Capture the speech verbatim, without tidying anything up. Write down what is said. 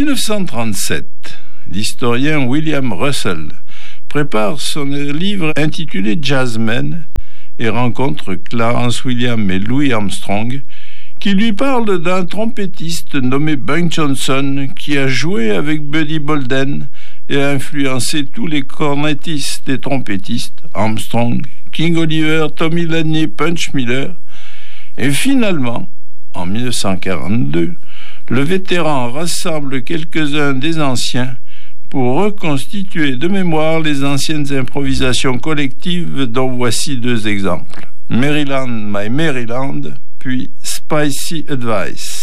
dix-neuf cent trente-sept, l'historien William Russell prépare son livre intitulé Jazzmen et rencontre Clarence William et Louis Armstrong qui lui parlent d'un trompettiste nommé Bunk Johnson qui a joué avec Buddy Bolden et a influencé tous les cornettistes et trompettistes, Armstrong, King Oliver, Tommy Ledney, Punch Miller. Et finalement, en dix-neuf cent quarante-deux, le vétéran rassemble quelques-uns des anciens pour reconstituer de mémoire les anciennes improvisations collectives dont voici deux exemples. Maryland, My Maryland, puis Spicy Advice.